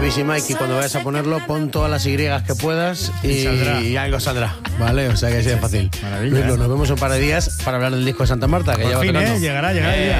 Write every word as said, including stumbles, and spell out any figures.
Busy Mike, y cuando vayas a ponerlo, pon todas las Y que puedas y, Y saldrá. y algo saldrá, ¿vale? O sea que así es fácil. Maravilla, Luis, ¿eh? nos vemos un par de días para hablar del disco de Santa Marta, que Por ya va fin, tocando. ¿eh? Llegará, llegará el día.